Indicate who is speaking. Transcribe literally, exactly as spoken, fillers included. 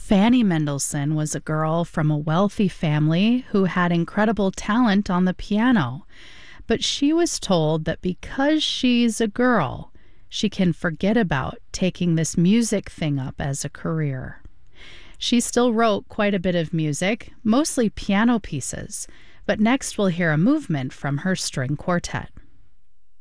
Speaker 1: Fanny Mendelssohn was a girl from a wealthy family who had incredible talent on the piano, but she was told that because she's a girl, she can forget about taking this music thing up as a career. She still wrote quite a bit of music, mostly piano pieces, but next we'll hear a movement from her string quartet.